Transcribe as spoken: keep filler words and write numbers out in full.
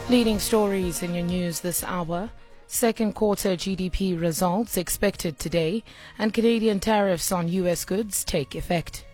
Leading stories in your news this hour. Second quarter G D P results expected today, and Canadian tariffs on U S goods take effect.